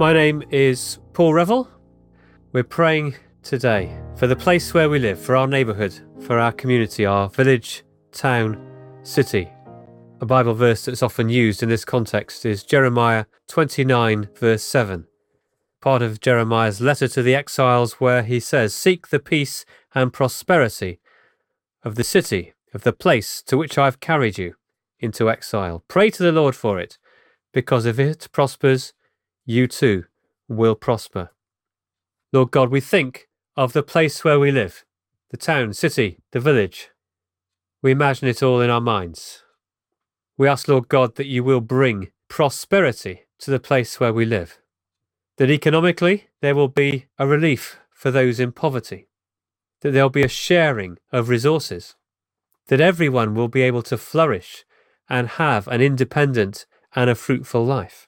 My name is Paul Revel. We're praying today for the place where we live, for our neighbourhood, for our community, our village, town, city. A Bible verse that's often used in this context is Jeremiah 29 verse 7. Part of Jeremiah's letter to the exiles where he says, "Seek the peace and prosperity of the city, of the place to which I've carried you into exile. Pray to the Lord for it, because if it prospers, you too will prosper." Lord God, we think of the place where we live, the town, city, the village. We imagine it all in our minds. We ask, Lord God, that you will bring prosperity to the place where we live, that economically there will be a relief for those in poverty, that there will be a sharing of resources, that everyone will be able to flourish and have an independent and a fruitful life.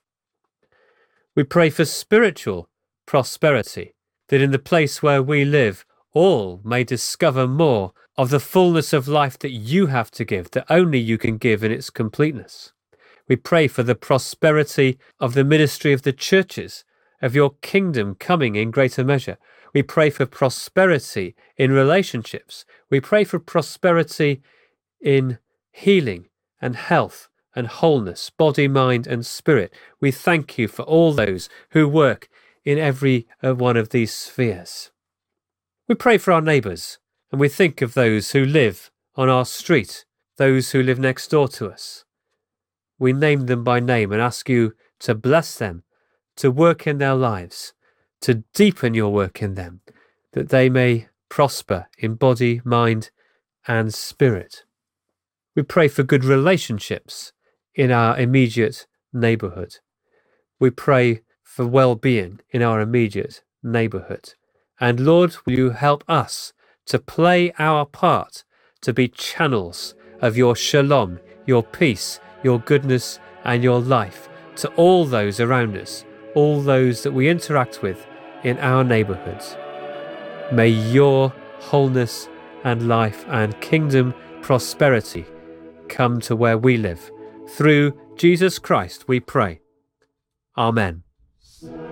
We pray for spiritual prosperity, that in the place where we live, all may discover more of the fullness of life that you have to give, that only you can give in its completeness. We pray for the prosperity of the ministry of the churches, of your kingdom coming in greater measure. We pray for prosperity in relationships. We pray for prosperity in healing and health and wholeness, body, mind and spirit. We thank you for all those who work in every one of these spheres. We pray for our neighbours, and we think of those who live on our street, those who live next door to us. We name them by name and ask you to bless them, to work in their lives, to deepen your work in them, that they may prosper in body, mind and spirit. We pray for good relationships in our immediate neighbourhood. We pray for well-being in our immediate neighbourhood. And Lord, will you help us to play our part, to be channels of your shalom, your peace, your goodness and your life to all those around us, all those that we interact with in our neighbourhoods. May your wholeness and life and kingdom prosperity come to where we live. Through Jesus Christ we pray. Amen.